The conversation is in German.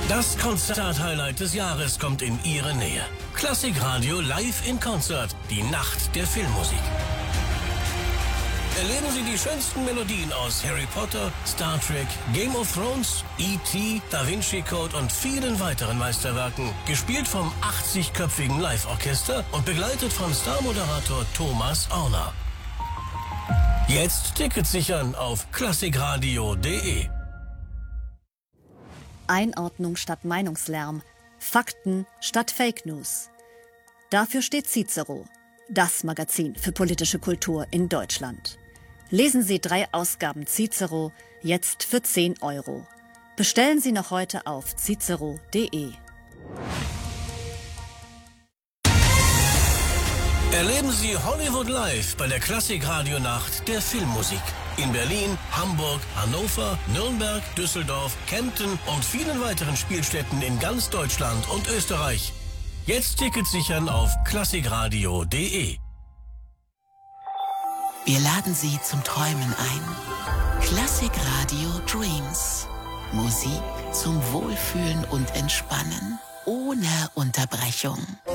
Das Konzert-Highlight des Jahres kommt in Ihre Nähe. Klassikradio live in Konzert, die Nacht der Filmmusik. Erleben Sie die schönsten Melodien aus Harry Potter, Star Trek, Game of Thrones, E.T., Da Vinci Code und vielen weiteren Meisterwerken. Gespielt vom 80-köpfigen Live-Orchester und begleitet von Star-Moderator Thomas Orner. Jetzt Tickets sichern auf klassikradio.de. Einordnung statt Meinungslärm, Fakten statt Fake News. Dafür steht Cicero, das Magazin für politische Kultur in Deutschland. Lesen Sie 3 Ausgaben Cicero jetzt für 10 €. Bestellen Sie noch heute auf cicero.de. Erleben Sie Hollywood live bei der Klassikradio-Nacht der Filmmusik. In Berlin, Hamburg, Hannover, Nürnberg, Düsseldorf, Kempten und vielen weiteren Spielstätten in ganz Deutschland und Österreich. Jetzt Tickets sichern auf klassikradio.de. Wir laden Sie zum Träumen ein. Klassikradio Dreams. Musik zum Wohlfühlen und Entspannen ohne Unterbrechung.